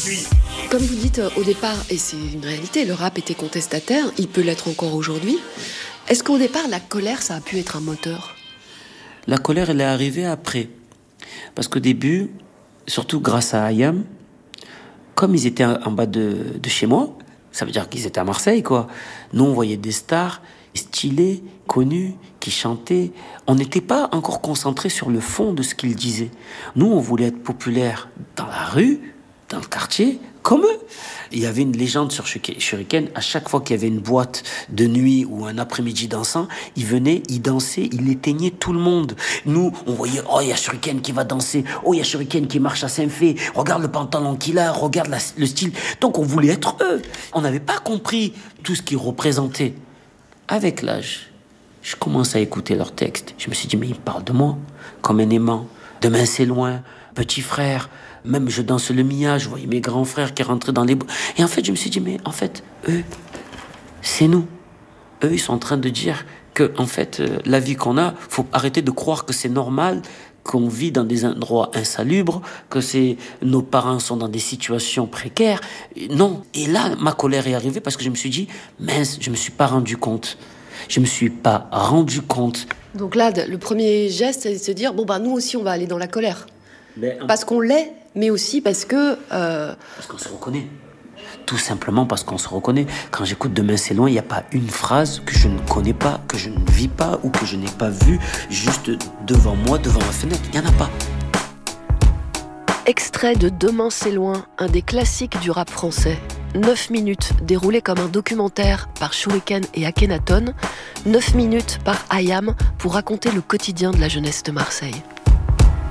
suis. Comme vous dites au départ, et c'est une réalité, le rap était contestataire, il peut l'être encore aujourd'hui. Est-ce qu'au départ, la colère, ça a pu être un moteur ? La colère, elle est arrivée après. Parce qu'au début, surtout grâce à IAM, comme ils étaient en bas de chez moi, ça veut dire qu'ils étaient à Marseille, quoi. Nous, on voyait des stars stylés, connus, qui chantaient. On n'était pas encore concentrés sur le fond de ce qu'ils disaient. Nous, on voulait être populaires dans la rue, dans le quartier, comme eux. Il y avait une légende sur Shuriken. À chaque fois qu'il y avait une boîte de nuit ou un après-midi dansant, ils venaient, ils dansaient, ils éteignaient tout le monde. Nous, on voyait, oh, il y a Shuriken qui va danser. Oh, il y a Shuriken qui marche à Saint-Fé. Regarde le pantalon qu'il a, regarde le style. Donc, on voulait être eux. On n'avait pas compris tout ce qu'ils représentaient. Avec l'âge, je commence à écouter leurs textes. Je me suis dit, mais ils parlent de moi, comme un aimant. Demain, c'est loin, petit frère. Même je danse le Mia, je voyais mes grands frères qui rentraient dans les... Et en fait, je me suis dit, mais en fait, eux, c'est nous. Eux, ils sont en train de dire que, en fait, la vie qu'on a, faut arrêter de croire que c'est normal, qu'on vit dans des endroits insalubres, que nos parents sont dans des situations précaires. Non. Et là, ma colère est arrivée parce que je me suis dit, mince, je me suis pas rendu compte. Je me suis pas rendu compte. Donc là, le premier geste, c'est de se dire, bon, nous aussi, on va aller dans la colère. Parce qu'on l'est, mais aussi parce que... Parce qu'on se reconnaît. Tout simplement parce qu'on se reconnaît. Quand j'écoute Demain c'est loin, il n'y a pas une phrase que je ne connais pas, que je ne vis pas ou que je n'ai pas vue juste devant moi, devant ma fenêtre. Il n'y en a pas. Extrait de Demain c'est loin, un des classiques du rap français. 9 minutes, déroulé comme un documentaire par Shuriken et Akhenaton. 9 minutes par IAM pour raconter le quotidien de la jeunesse de Marseille.